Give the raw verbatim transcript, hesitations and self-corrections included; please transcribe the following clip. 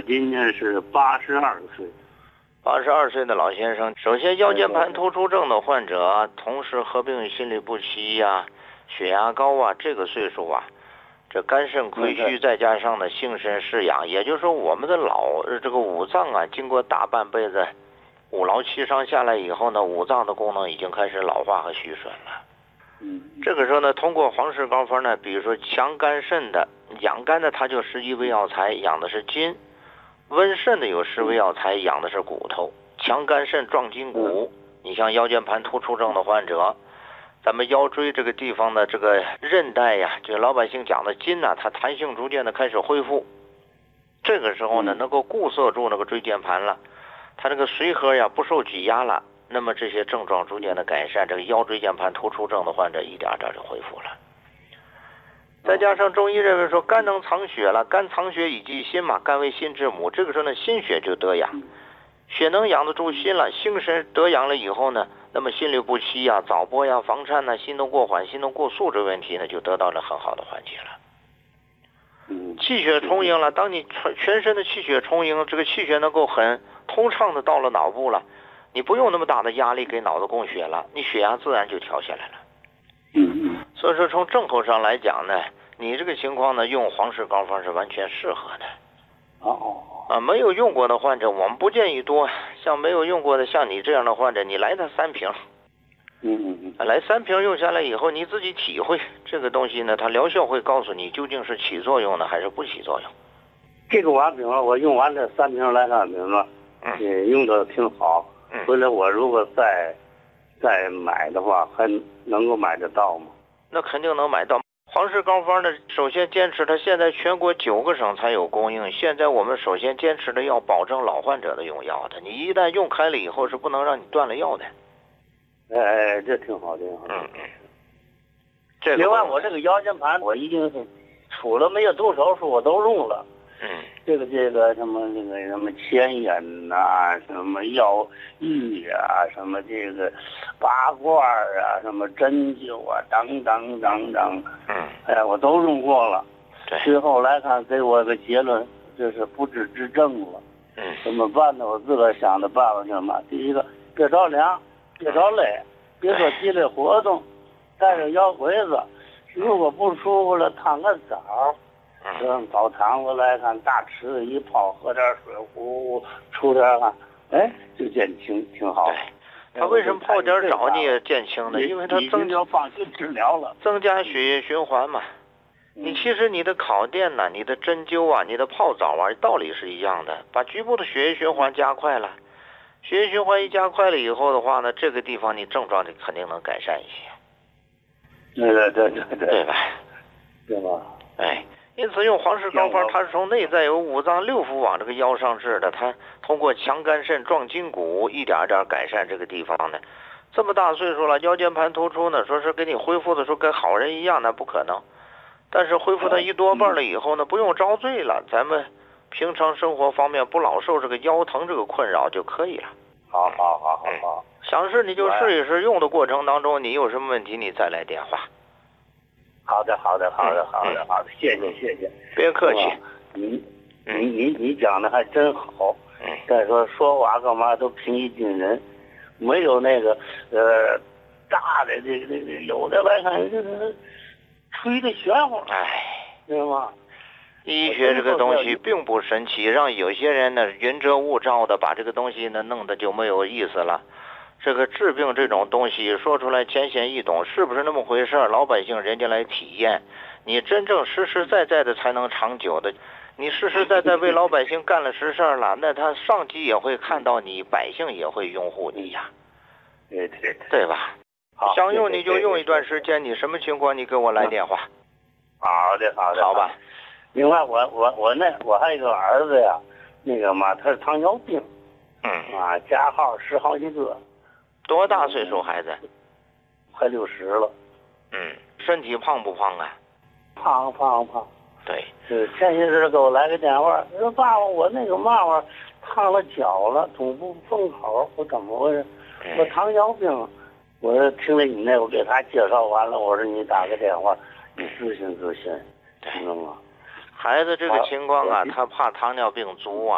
今年是八十二岁。 八十二岁的老先生，首先腰间盘突出症的患者，同时合并心律不齐呀、啊、血压高啊，这个岁数啊，这肝肾亏虚，再加上呢心肾失养，也就是说我们的老这个五脏啊，经过大半辈子五劳七伤下来以后呢，五脏的功能已经开始老化和虚损了。 嗯， 这个时候呢，通过黄氏高方呢，比如说强肝肾的、养肝的，它就十一味药材养的是筋；温肾的有十味药材养的是骨头。强肝肾壮筋骨，你像腰间盘突出症的患者，咱们腰椎这个地方的这个韧带呀，这老百姓讲的筋呐、啊，它弹性逐渐的开始恢复。这个时候呢，能够固塞住那个椎间盘了，它这个髓核呀不受挤压了。那么这些症状逐渐的改善，这个腰椎间盘突出症的患者一点点就恢复了。再加上中医认为说肝能藏血了，肝藏血以济心嘛，肝为心之母，这个时候呢心血就得养，血能养得住心了，心神得养了以后呢，那么心律不齐呀、早搏呀、房颤呐、心动过缓、心动过速这问题呢就得到了很好的缓解了。气血充盈了，当你全身的气血充盈，这个气血能够很通畅的到了脑部了，你不用那么大的压力给脑子供血了，你血压自然就调下来了。 嗯， 所以说从症头上来讲呢，你这个情况呢，用黄氏膏方是完全适合的。 哦， 啊，没有用过的患者，我们不建议多。像没有用过的，像你这样的患者，你来他三瓶。 嗯嗯嗯， 来三瓶用下来以后，你自己体会这个东西呢，它疗效会告诉你究竟是起作用呢，还是不起作用。 这个丸饼我用完这三瓶来看饼了，嗯，用的挺好。 嗯， 回来我如果再再买的话，还能够买得到吗？ 那肯定能买到。黄氏膏方呢，首先坚持它现在全国九个省才有供应。现在我们首先坚持的要保证老患者的用药的，你一旦用开了以后是不能让你断了药的。 哎，这挺好，挺好。 嗯嗯。这个。 另外，我这个腰间盘，我已经是除了没有动手术，我都用了。 嗯。 这个这个什么这个什么前沿呐，什么药浴啊，什么这个拔罐啊，什么针灸啊，等等等等。 嗯。 哎呀，我都用过了。 对。 最后来看，给我个结论，就是不治之症了。 嗯。 怎么办呢？我自个儿想的办法是什么？第一个，别着凉，别着累，别说激烈活动，带着腰鬼子。如果不舒服了，烫个澡。嗯，澡堂子来看，大池子一泡，喝点水，呼出点汗，哎，就减轻，挺好。 他为什么泡点澡你也减轻呢？因为他增加放心治疗了， 增加血液循环嘛。你其实你的烤电呐、啊，你的针灸啊，你的泡澡啊，道理是一样的，把局部的血液循环加快了。血液循环一加快了以后的话呢，这个地方你症状就肯定能改善一些。 对对对对对， 对吧？ 对吧？ 哎。因此用黄氏膏方，它是从内在有五脏六腑往这个腰上治的，它通过强肝肾壮筋骨，一点点改善这个地方呢。这么大岁数了，腰间盘突出呢，说是给你恢复的时候跟好人一样，那不可能。但是恢复它一多半了以后呢，不用遭罪了，咱们平常生活方面不老受这个腰疼这个困扰就可以了。 好好好好好， 想试你就试一试，用的过程当中你有什么问题你再来电话。 好的，好的，好的，好的，好的，谢谢，谢谢， 别客气。 你，你，你，你讲的还真好。 嗯。 再说说话干嘛都平易近人，没有那个呃大的这个这个有的来看这个吹的玄乎。 哎， 知道吗？ 医学这个东西并不神奇，让有些人呢云遮雾罩的把这个东西呢弄得就没有意思了。这个治病这种东西说出来浅显易懂，是不是那么回事？老百姓人家来体验，你真正实实在在的才能长久的。你实实在在为老百姓干了实事了，那他上级也会看到你，百姓也会拥护你呀。 对对对吧？ 好， 想用你就用一段时间，你什么情况你给我来电话。 好的好的。 好吧。 另外我我我那我还有一个儿子呀，那个嘛他是糖尿病。 嗯。 啊，加号十好几个。 多大岁数孩子？ 快六十了。 嗯，身体胖不胖啊？ 胖胖胖。 对。 是前些日给我来个电话，说爸爸我那个嘛玩烫了脚了，总不封口，我怎么回事？ 嗯、 我糖尿病。我说听了你那，我给他介绍完了，我说你打个电话，你咨询咨询，知道吗？ 孩子这个情况啊，他怕糖尿病足啊。